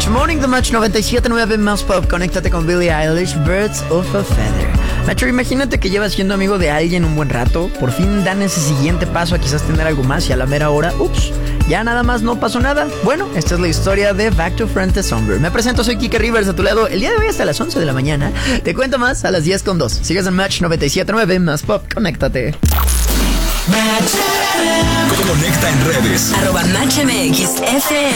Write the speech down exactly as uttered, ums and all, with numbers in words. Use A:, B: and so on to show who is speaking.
A: Match. Morning the Match noventa y siete punto nueve más pop. Conéctate con Billie Eilish, Birds of a Feather. Macho, imagínate que llevas siendo amigo de alguien un buen rato. Por fin dan ese siguiente paso a quizás tener algo más y a la mera hora, ups, ya nada más no pasó nada. Bueno, esta es la historia de Back to Front de Summer. Me presento, soy Kike Rivers, a tu lado el día de hoy hasta las once de la mañana. Te cuento más a las diez con dos. Sigues en Match noventa y siete punto nueve más pop. Conéctate.
B: Conecta en redes.
C: Arroba Match M X F M.